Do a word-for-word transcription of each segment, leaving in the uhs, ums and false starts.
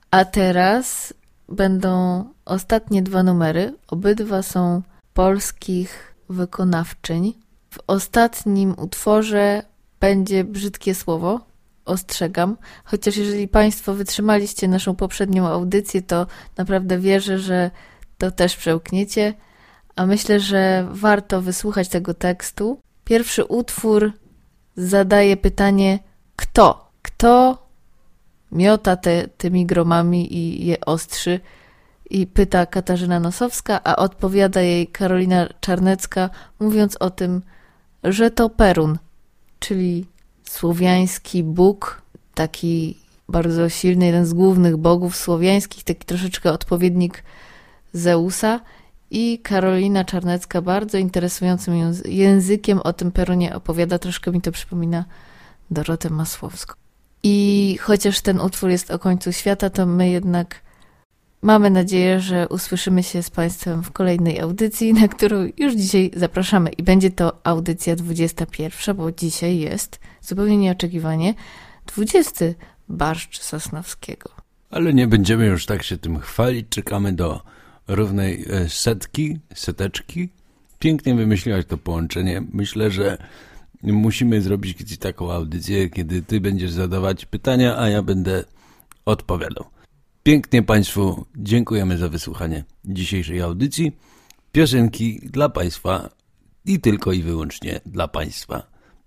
A teraz będą ostatnie dwa numery. Obydwa są polskich wykonawczyń. W ostatnim utworze będzie brzydkie słowo, ostrzegam. Chociaż jeżeli Państwo wytrzymaliście naszą poprzednią audycję, to naprawdę wierzę, że to też przełkniecie. A myślę, że warto wysłuchać tego tekstu. Pierwszy utwór zadaje pytanie, kto? Kto miota te, tymi gromami i je ostrzy? I pyta Katarzyna Nosowska, a odpowiada jej Karolina Czarnecka, mówiąc o tym, że to Perun, czyli słowiański bóg, taki bardzo silny, jeden z głównych bogów słowiańskich, taki troszeczkę odpowiednik Zeusa. I Karolina Czarnecka bardzo interesującym językiem o tym Perunie opowiada. Troszkę mi to przypomina Dorotę Masłowską. I chociaż ten utwór jest o końcu świata, to my jednak mamy nadzieję, że usłyszymy się z Państwem w kolejnej audycji, na którą już dzisiaj zapraszamy. I będzie to audycja dwudziesta pierwsza, bo dzisiaj jest zupełnie nieoczekiwanie dwudziesty Barszcz Sosnowskiego. Ale nie będziemy już tak się tym chwalić. Czekamy do równej setki, seteczki. Pięknie wymyśliłaś to połączenie. Myślę, że musimy zrobić kiedyś taką audycję, kiedy ty będziesz zadawać pytania, a ja będę odpowiadał. Pięknie Państwu dziękujemy za wysłuchanie dzisiejszej audycji. Piosenki dla Państwa i tylko i wyłącznie dla Państwa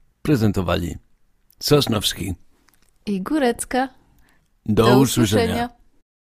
prezentowali Sosnowski i Górecka. Do, Do usłyszenia. usłyszenia.